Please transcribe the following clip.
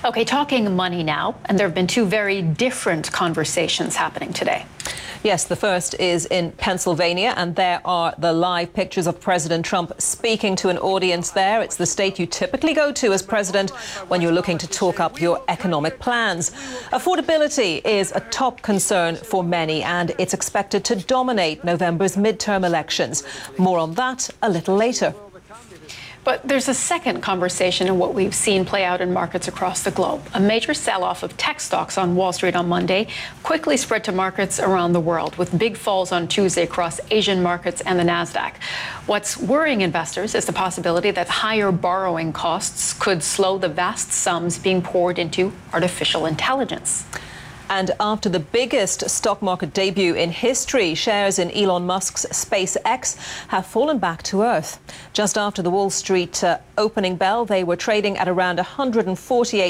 Okay, talking money now, and there have been two very different conversations happening today. Yes, the first is in Pennsylvania, and there are the live pictures of President Trump speaking to an audience there. It's the state you typically go to as president when you're looking to talk up your economic plans. Affordability is a top concern for many, and it's expected to dominate November's midterm elections. More on that a little later. But there's a second conversation in what we've seen play out in markets across the globe. A major sell-off of tech stocks on Wall Street on Monday quickly spread to markets around the world, with big falls on Tuesday across Asian markets and the Nasdaq. What's worrying investors is the possibility that higher borrowing costs could slow the vast sums being poured into artificial intelligence. And after the biggest stock market debut in history, shares in Elon Musk's SpaceX have fallen back to earth. Just after the Wall Street opening bell, they were trading at around $148